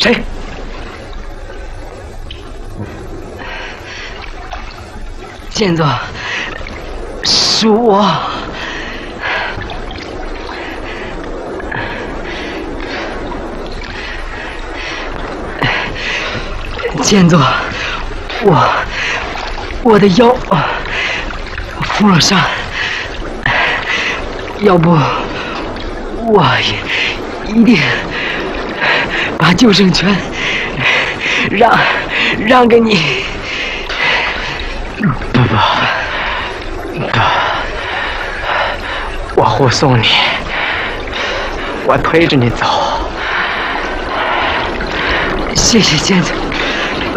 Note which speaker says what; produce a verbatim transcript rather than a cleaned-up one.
Speaker 1: 谁？
Speaker 2: 剑总，是我。剑总，我我的腰负了伤，要不我也一定把救生圈让让给你。
Speaker 1: 不不不，我护送你，我推着你走。
Speaker 2: 谢谢剑总。